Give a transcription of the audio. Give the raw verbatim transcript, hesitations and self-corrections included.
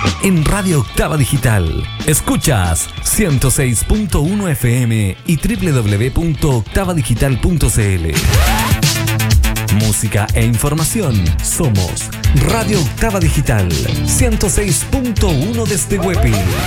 En Radio Octava Digital. Escuchas ciento seis punto uno F M y doble u doble u doble u punto octava digital punto c l. Música e información. Somos Radio Octava Digital. ciento seis punto uno desde Huepi.